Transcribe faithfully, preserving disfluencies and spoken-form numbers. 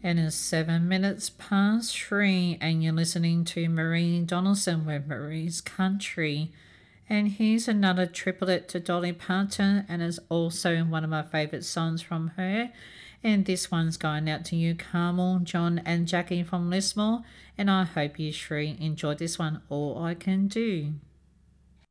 And it's seven minutes past three, and you're listening to Marie Donaldson with Marie's Country. And here's another triplet to Dolly Parton, and it's also one of my favourite songs from her. And this one's going out to you, Carmel, John, and Jackie from Lismore. And I hope you three enjoyed this one, All I Can Do.